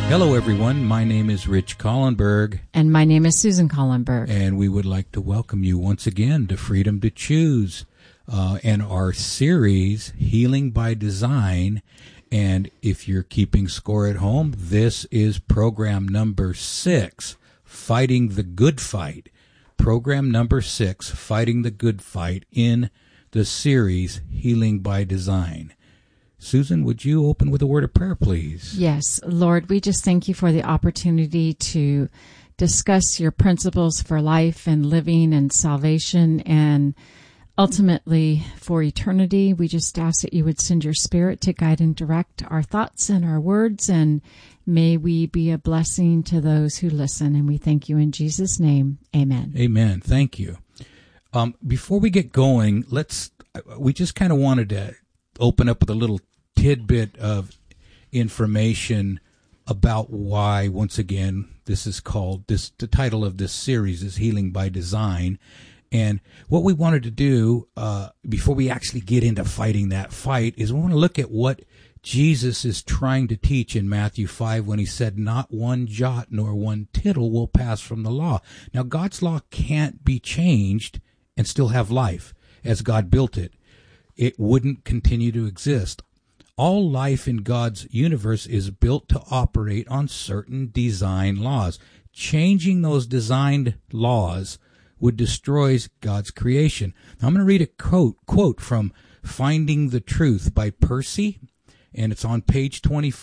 Hello, everyone. My name is Rich Collenberg. And my name is Susan Collenberg. And we would like to welcome you once again to Freedom to Choose and our series, Healing by Design. And if you're keeping score at home, this is program number 6, Fighting the Good Fight. Program number 6, Fighting the Good Fight in the series, Healing by Design. Susan, would you open with a word of prayer, please? Yes, Lord, we just thank you for the opportunity to discuss your principles for life and living and salvation and ultimately for eternity. We just ask that you would send your Spirit to guide and direct our thoughts and our words, and may we be a blessing to those who listen. And we thank you in Jesus' name. Amen. Amen. Thank you. Before we get going, we just kind of wanted to open up with a little tidbit of information about why, once again, this is called, the title of this series is Healing by Design. And what we wanted to do before we actually get into fighting that fight is we want to look at what Jesus is trying to teach in Matthew 5 when he said, not one jot nor one tittle will pass from the law. Now, God's law can't be changed and still have life as God built it. It wouldn't continue to exist. All life in God's universe is built to operate on certain design laws. Changing those designed laws would destroy God's creation. Now, I'm going to read a quote from Finding the Truth by Percy, and it's on page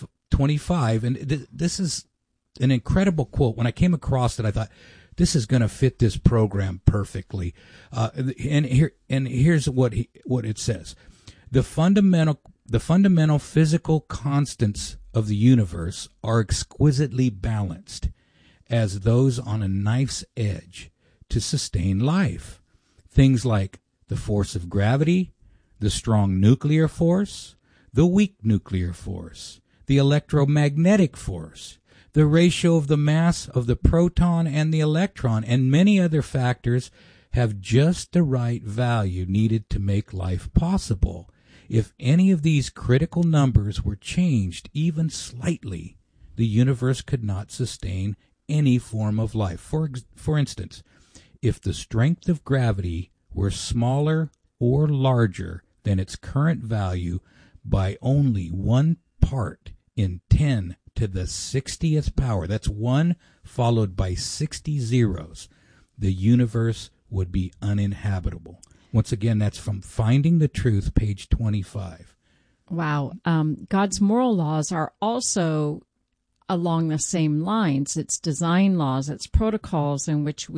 25. And this is an incredible quote. When I came across it, I thought, this is going to fit this program perfectly. And here's what it says. The fundamental physical constants of the universe are exquisitely balanced as those on a knife's edge to sustain life. Things like the force of gravity, the strong nuclear force, the weak nuclear force, the electromagnetic force, the ratio of the mass of the proton and the electron, and many other factors have just the right value needed to make life possible. If any of these critical numbers were changed even slightly, the universe could not sustain any form of life. For instance, if the strength of gravity were smaller or larger than its current value by only 1 part in 10 to the 60th power, that's 1 followed by 60 zeros, the universe would be uninhabitable. Once again, that's from Finding the Truth, page 25. Wow. God's moral laws are also along the same lines. It's design laws, it's protocols in which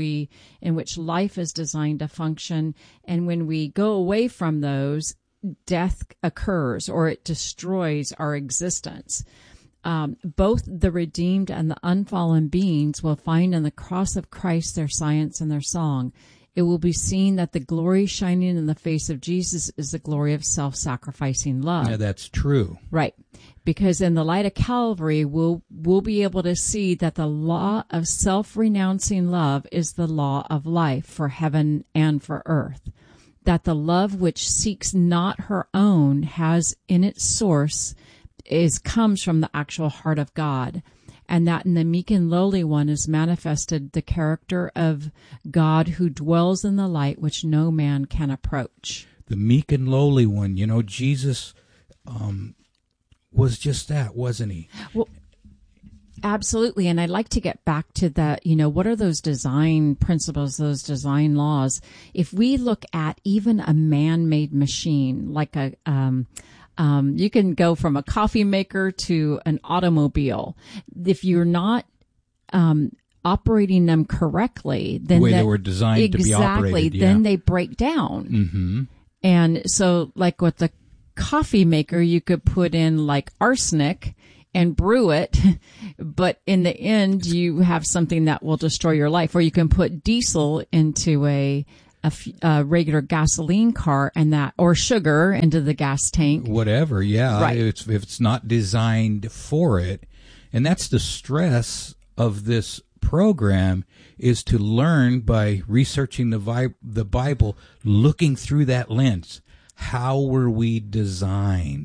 life is designed to function. And when we go away from those, death occurs or it destroys our existence. Both the redeemed and the unfallen beings will find in the cross of Christ their science and their song. It will be seen that the glory shining in the face of Jesus is the glory of self-sacrificing love. Yeah, that's true. Right. Because in the light of Calvary, we'll be able to see that the law of self-renouncing love is the law of life for heaven and for earth. That the love which seeks not her own has in its source comes from the actual heart of God. And that in the meek and lowly one is manifested the character of God who dwells in the light which no man can approach. The meek and lowly one, Jesus was just that, wasn't he? Well, absolutely. And I'd like to get back to that, what are those design principles, those design laws? If we look at even a man-made machine, like you can go from a coffee maker to an automobile. If you're not operating them correctly, then the way they were designed to be operated, then they break down. Mm-hmm. And so, like with the coffee maker, you could put in like arsenic and brew it, but in the end, you have something that will destroy your life. Or you can put diesel into a regular gasoline car or sugar into the gas tank. Whatever, yeah. Right. If it's not designed for it. And that's the stress of this program, is to learn by researching the Bible, looking through that lens. How were we designed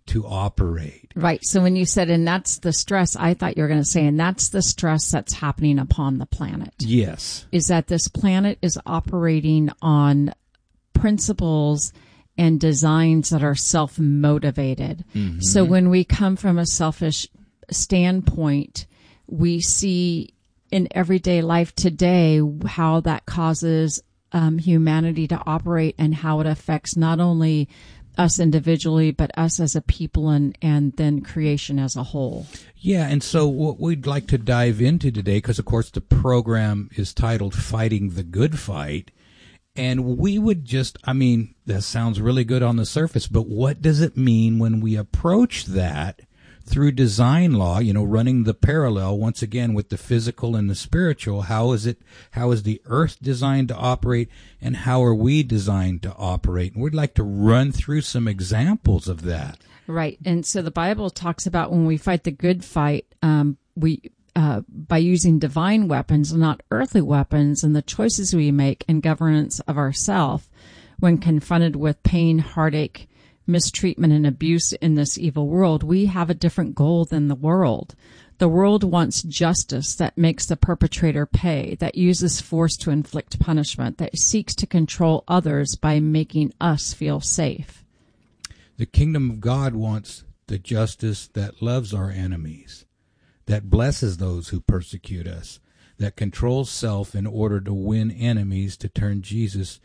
to operate. Right. So when you said, and that's the stress, I thought you were going to say, and that's the stress that's happening upon the planet. Yes. Is that this planet is operating on principles and designs that are self-motivated. Mm-hmm. So when we come from a selfish standpoint, we see in everyday life today how that causes humanity to operate and how it affects not only us individually, but us as a people and then creation as a whole. Yeah, and so what we'd like to dive into today, because of course the program is titled Fighting the Good Fight, and we would just, that sounds really good on the surface, but what does it mean when we approach that through design law, running the parallel once again with the physical and the spiritual? How is the earth designed to operate, and how are we designed to operate? And we'd like to run through some examples of that. Right. And so the Bible talks about when we fight the good fight, we by using divine weapons, not earthly weapons, and the choices we make in governance of ourself when confronted with pain, heartache, mistreatment, and abuse in this evil world, we have a different goal than the world. The world wants justice that makes the perpetrator pay, that uses force to inflict punishment, that seeks to control others by making us feel safe. The kingdom of God wants the justice that loves our enemies, that blesses those who persecute us, that controls self in order to win enemies, to turn Jesus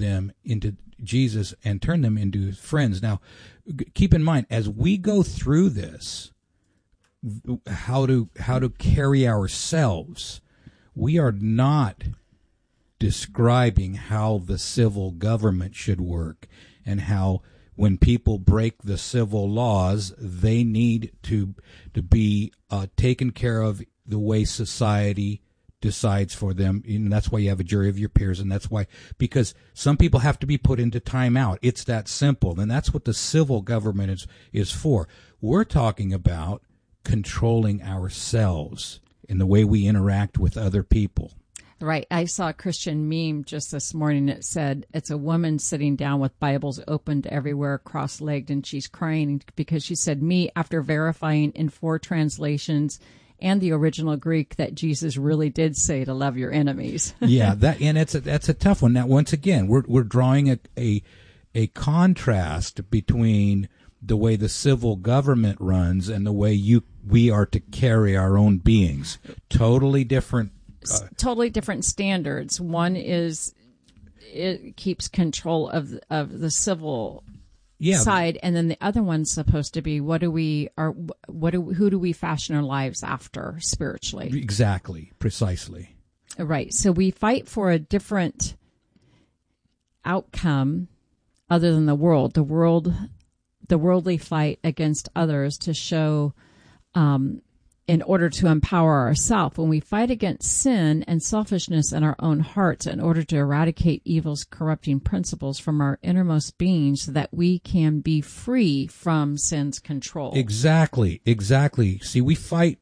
and turn them into friends. Now, keep in mind, as we go through this, how to carry ourselves, we are not describing how the civil government should work and how when people break the civil laws, they need to be taken care of the way society decides for them. And that's why you have a jury of your peers, and that's why, because some people have to be put into timeout. It's that simple, and that's what the civil government is for. We're talking about controlling ourselves in the way we interact with other people. Right. I saw a Christian meme just this morning. It said it's a woman sitting down with Bibles opened everywhere, cross-legged, and she's crying because she said, me, after verifying in 4 translations and the original Greek that Jesus really did say to love your enemies. Yeah, that's a tough one. Now, once again, we're drawing a contrast between the way the civil government runs and the way we are to carry our own beings. Totally different. Totally different standards. One is it keeps control of the civil side, and then the other one's supposed to be who do we fashion our lives after spiritually? Exactly, precisely. Right. So we fight for a different outcome other than the world. The worldly fight against others to show in order to empower ourselves. When we fight against sin and selfishness in our own hearts in order to eradicate evil's corrupting principles from our innermost being so that we can be free from sin's control. Exactly. See, we fight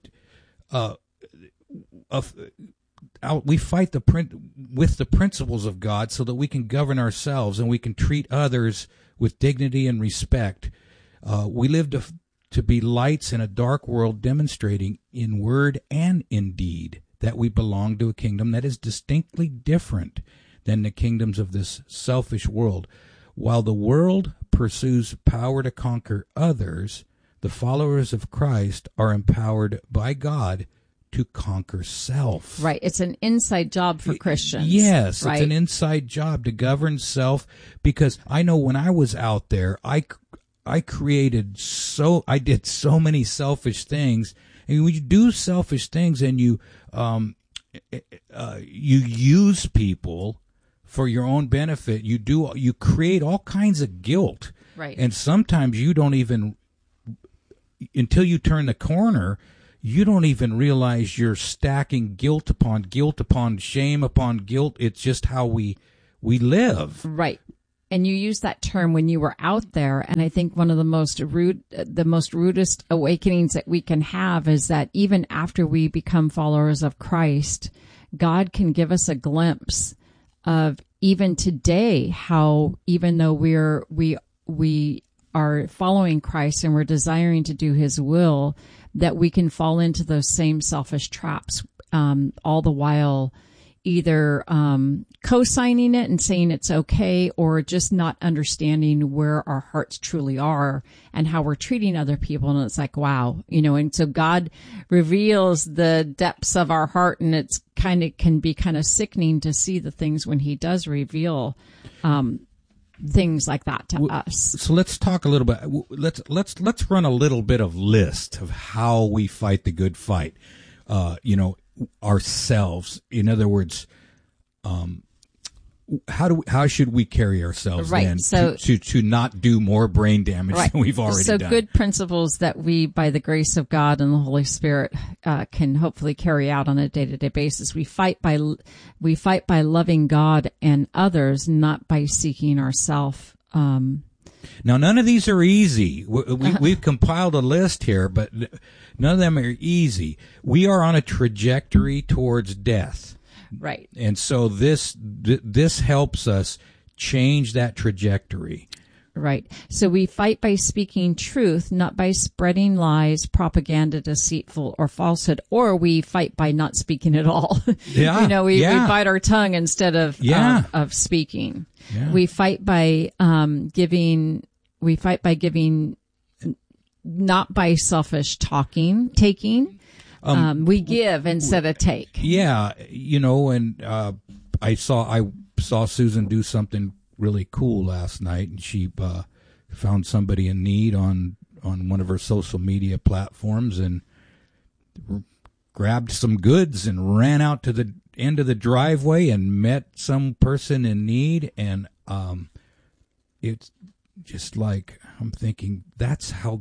with the principles of God so that we can govern ourselves and we can treat others with dignity and respect. We live to be lights in a dark world, demonstrating in word and in deed that we belong to a kingdom that is distinctly different than the kingdoms of this selfish world. While the world pursues power to conquer others, the followers of Christ are empowered by God to conquer self. Right. It's an inside job for Christians. Yes, right? It's an inside job to govern self, because I know when I was out there, I did so many selfish things. And when you do selfish things and you use people for your own benefit, you create all kinds of guilt. Right. And sometimes you don't even, until you turn the corner, you don't even realize you're stacking guilt upon shame upon guilt. It's just how we live. Right. And you used that term when you were out there, and I think one of the most rudest awakenings that we can have is that even after we become followers of Christ, God can give us a glimpse of even today how even though we are following Christ and we're desiring to do his will, that we can fall into those same selfish traps, all the while either co-signing it and saying it's okay, or just not understanding where our hearts truly are and how we're treating other people. And it's like, wow, and so God reveals the depths of our heart, and it's can be kind of sickening to see the things when he does reveal things like that to us. So let's talk a little bit. Let's run a little bit of list of how we fight the good fight. Ourselves. In other words, how should we carry ourselves then to not do more brain damage than we've already done? So good principles that we, by the grace of God and the Holy Spirit, can hopefully carry out on a day-to-day basis. We fight by loving God and others, not by seeking ourselves. Now, none of these are easy. We've compiled a list here, but none of them are easy. We are on a trajectory towards death. Right. And so this helps us change that trajectory. Right. So we fight by speaking truth, not by spreading lies, propaganda, deceitful, or falsehood, or we fight by not speaking at all. Yeah. We bite our tongue instead of speaking. Yeah. We fight by giving, not by selfish taking. We give instead of take. Yeah. And I saw Susan do something really cool last night, and she found somebody in need on one of her social media platforms and grabbed some goods and ran out to the end of the driveway and met some person in need. And it's just like, I'm thinking, that's how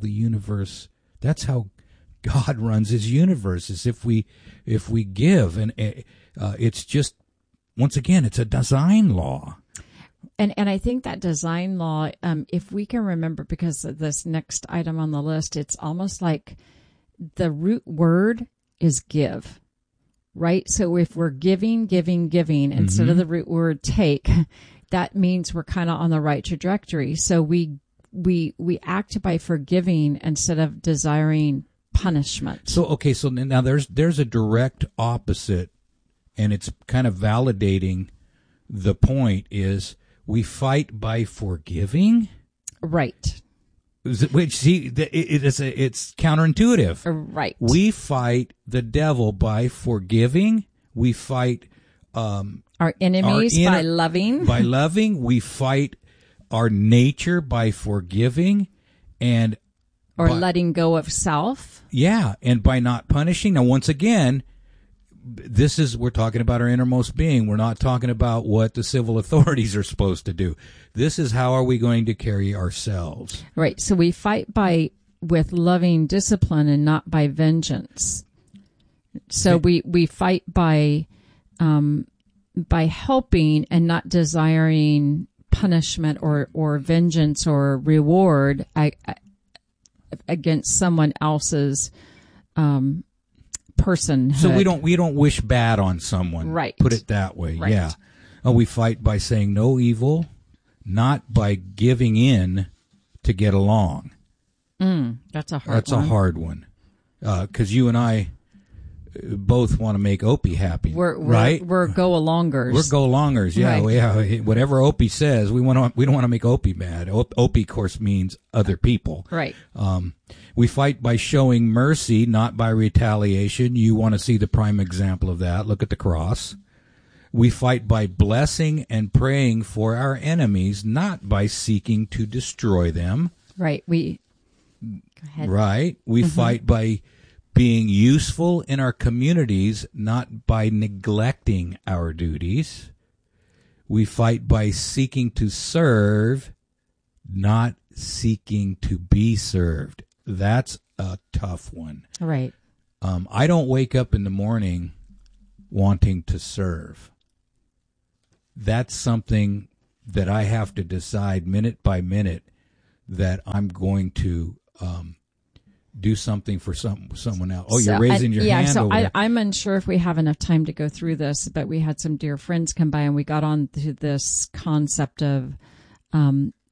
God runs his universe, is if we give. And it's just, once again, it's a design law. And I think that design law, if we can remember, because of this next item on the list, it's almost like the root word is give, right? So if we're giving instead of the root word take, that means we're kind of on the right trajectory. So we act by forgiving instead of desiring punishment. So now there's a direct opposite, and it's kind of validating the point is we fight by forgiving. Right. Which, see, it's counterintuitive. Right. We fight the devil by forgiving. We fight our enemies by loving. By loving. We fight our nature by forgiving and letting go of self. Yeah, and by not punishing. Now, once again, we're talking about our innermost being. We're not talking about what the civil authorities are supposed to do. This is how are we going to carry ourselves. Right. So we fight with loving discipline and not by vengeance. So we fight by helping and not desiring punishment or vengeance or reward against someone else's personhood. So we don't wish bad on someone. Right. Put it that way. Right. Yeah. We fight by saying no evil, not by giving in to get along. That's a hard one. Because you and I both want to make Opie happy. Right? We're go-alongers. We're go-alongers. Yeah. Right. Yeah. Whatever Opie says, we don't want to make Opie mad. Opie, of course, means other people. Right. We fight by showing mercy, not by retaliation. You want to see the prime example of that. Look at the cross. We fight by blessing and praying for our enemies, not by seeking to destroy them. Right. Go ahead. Right. We fight by being useful in our communities, not by neglecting our duties. We fight by seeking to serve, not seeking to be served. That's a tough one. Right. I don't wake up in the morning wanting to serve. That's something that I have to decide minute by minute that I'm going to do something for someone else. Oh, you're raising your hand over there. I'm unsure if we have enough time to go through this, but we had some dear friends come by and we got on to this concept of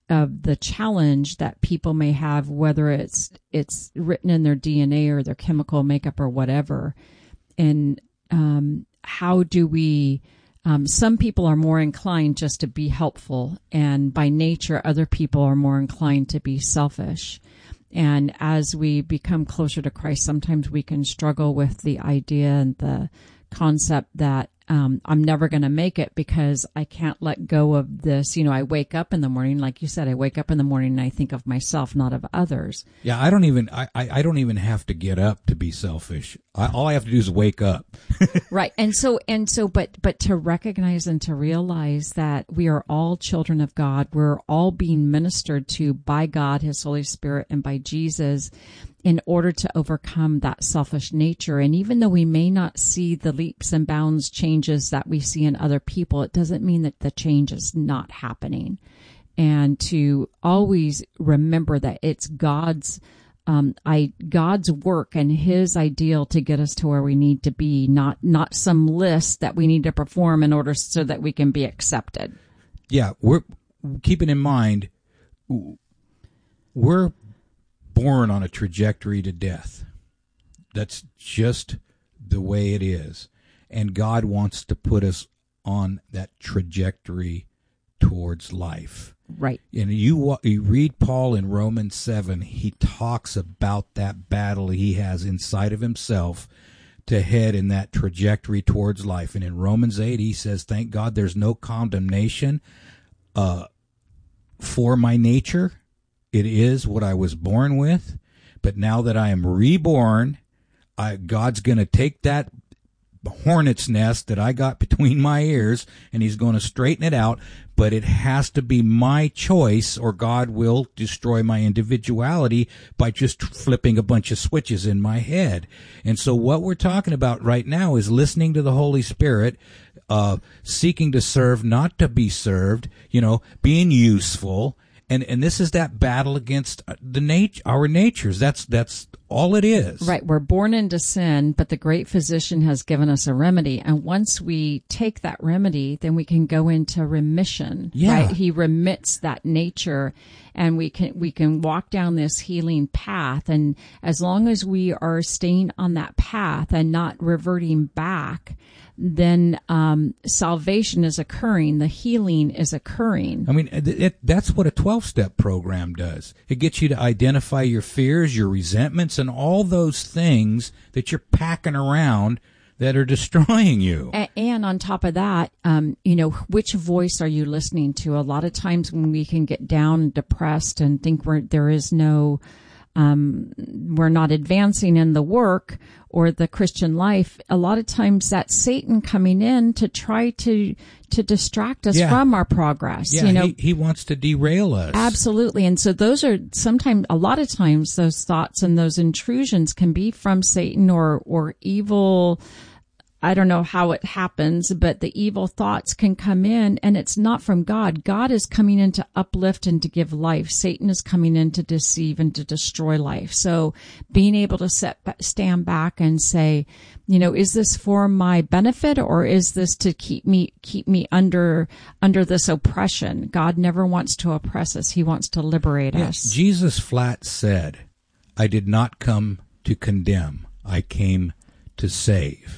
the challenge that people may have, whether it's written in their DNA or their chemical makeup or whatever. And how do we? Some people are more inclined just to be helpful, and by nature, other people are more inclined to be selfish. And as we become closer to Christ, sometimes we can struggle with the idea and the concept that I'm never going to make it because I can't let go of this. You know, I wake up in the morning, like you said, I wake up in the morning and I think of myself, not of others. Yeah, I don't even have to get up to be selfish. All I have to do is wake up. Right. But to recognize and to realize that we are all children of God. We're all being ministered to by God, His Holy Spirit, and by Jesus, in order to overcome that selfish nature. And even though we may not see the leaps and bounds changes that we see in other people, it doesn't mean that the change is not happening. And to always remember that it's God's work and His ideal to get us to where we need to be, not some list that we need to perform in order so that we can be accepted. Yeah, we're keeping in mind we're born on a trajectory to death. That's just the way it is. And God wants to put us on that trajectory towards life. Right. And you read Paul in Romans 7, he talks about that battle he has inside of himself to head in that trajectory towards life. And in Romans 8, he says, thank God there's no condemnation for my nature. It is what I was born with, but now that I am reborn, God's going to take that hornet's nest that I got between my ears, and He's going to straighten it out, but it has to be my choice, or God will destroy my individuality by just flipping a bunch of switches in my head. And so what we're talking about right now is listening to the Holy Spirit, seeking to serve, not to be served, being useful. And this is that battle against our natures. That's all it is. Right. We're born into sin, but the great physician has given us a remedy. And once we take that remedy, then we can go into remission. Yeah. Right? He remits that nature, and we can walk down this healing path. And as long as we are staying on that path and not reverting back, then salvation is occurring. The healing is occurring. I mean, that's what a 12-step program does. It gets you to identify your fears, your resentments, and all those things that you're packing around that are destroying you. And on top of that, which voice are you listening to? A lot of times when we can get down and depressed and think there is no we're not advancing in the work or the Christian life, a lot of times that's Satan coming in to try to distract us from our progress. Yeah, he wants to derail us. Absolutely. And so those are a lot of times those thoughts and those intrusions can be from Satan or evil. I don't know how it happens, but the evil thoughts can come in, and it's not from God. God is coming in to uplift and to give life. Satan is coming in to deceive and to destroy life. So being able to stand back and say, is this for my benefit, or is this to keep me under this oppression? God never wants to oppress us. He wants to liberate us. Jesus flat said, I did not come to condemn. I came to save.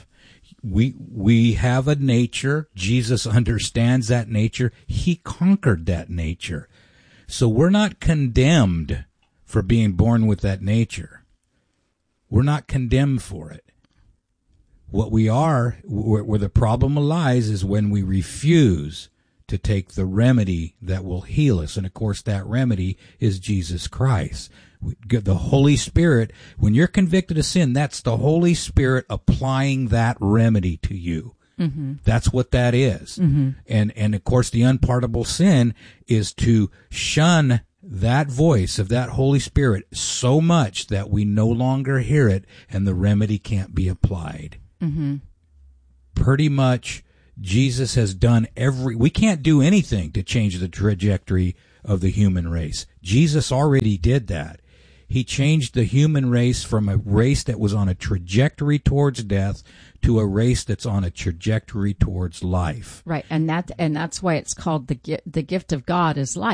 We have a nature. Jesus understands that nature. He conquered that nature. So we're not condemned for being born with that nature. We're not condemned for it. What we are, where the problem lies, is when we refuse to take the remedy that will heal us. And of course, that remedy is Jesus Christ. The Holy Spirit, when you're convicted of sin, that's the Holy Spirit applying that remedy to you. Mm-hmm. That's what that is. Mm-hmm. And of course, the unpardonable sin is to shun that voice of that Holy Spirit so much that we no longer hear it and the remedy can't be applied. Mm-hmm. Pretty much, Jesus has done we can't do anything to change the trajectory of the human race. Jesus already did that. He changed the human race from a race that was on a trajectory towards death to a race that's on a trajectory towards life. Right, and that's why it's called the gift of God is life.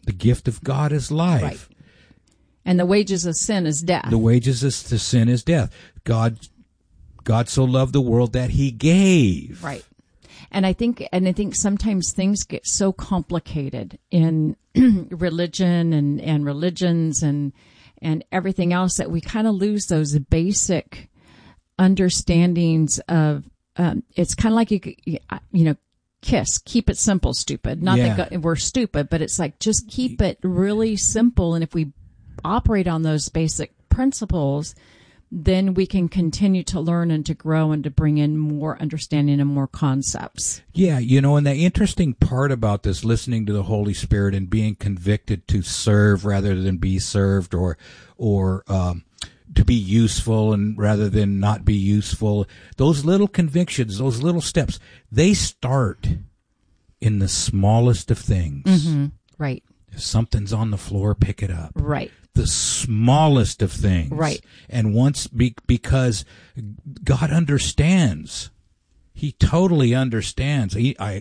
The gift of God is life. Right. And the wages of sin is death. The wages of sin is death. God so loved the world that he gave. Right. And I think sometimes things get so complicated in religion and religions and everything else that we kind of lose those basic understandings of, it's kind of like, KISS, keep it simple, stupid. Not that we're stupid, but it's like, just keep it really simple. And if we operate on those basic principles, then we can continue to learn and to grow and to bring in more understanding and more concepts. Yeah, and the interesting part about this, listening to the Holy Spirit and being convicted to serve rather than be served, or to be useful and rather than not be useful, those little convictions, those little steps, they start in the smallest of things. Mm-hmm. Right. If something's on the floor, pick it up. Right. The smallest of things. Right. And because God understands. He totally understands.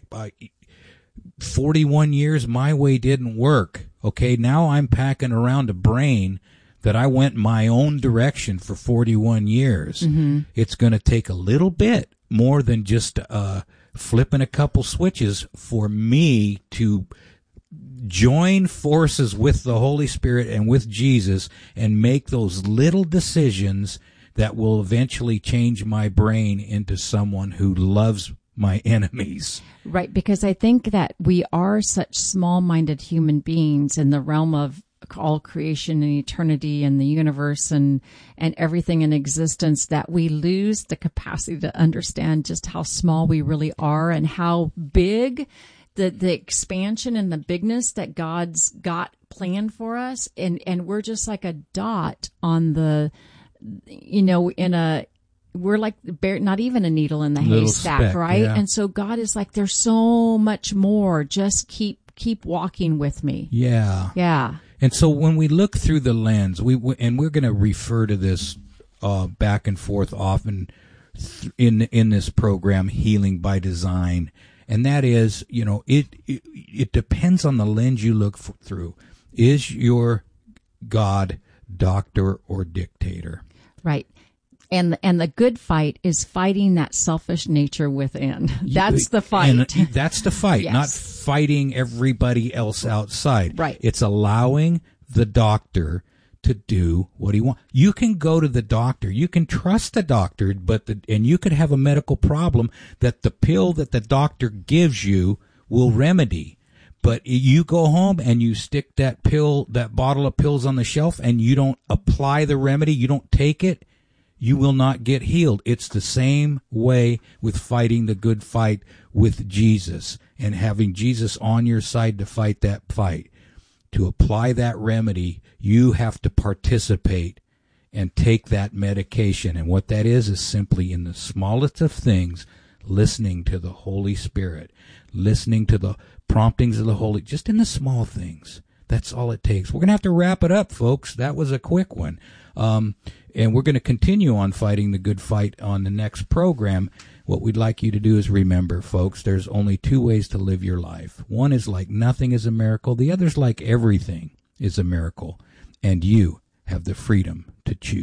41 years, my way didn't work. Okay, now I'm packing around a brain that I went my own direction for 41 years. Mm-hmm. It's going to take a little bit more than just flipping a couple switches for me to join forces with the Holy Spirit and with Jesus and make those little decisions that will eventually change my brain into someone who loves my enemies. Right, because I think that we are such small-minded human beings in the realm of all creation and eternity and the universe and everything in existence, that we lose the capacity to understand just how small we really are and how big the expansion and the bigness that God's got planned for us. And we're just like a dot on the, we're like not even a needle in the haystack, speck, right? Yeah. And so God is like, there's so much more. Just keep walking with me. Yeah. Yeah. And so when we look through the lens, we're going to refer to this back and forth often in this program, Healing by Design. And that is, it depends on the lens you look through. Is your God doctor or dictator? Right. And the good fight is fighting that selfish nature within. That's the fight. And that's the fight, Yes. not fighting everybody else outside. Right. It's allowing the doctor to do what he wants. You can go to the doctor. You can trust the doctor, and you could have a medical problem that the pill that the doctor gives you will remedy. But you go home and you stick that bottle of pills on the shelf, and you don't apply the remedy, you don't take it, you will not get healed. It's the same way with fighting the good fight with Jesus and having Jesus on your side to fight that fight. To apply that remedy, you have to participate and take that medication. And what that is simply, in the smallest of things, listening to the Holy Spirit, listening to the promptings of the Holy, just in the small things. That's all it takes. We're going to have to wrap it up, folks. That was a quick one. And we're going to continue on fighting the good fight on the next program. What we'd like you to do is remember, folks, there's only two ways to live your life. One is like nothing is a miracle. The other's like everything is a miracle. And you have the freedom to choose.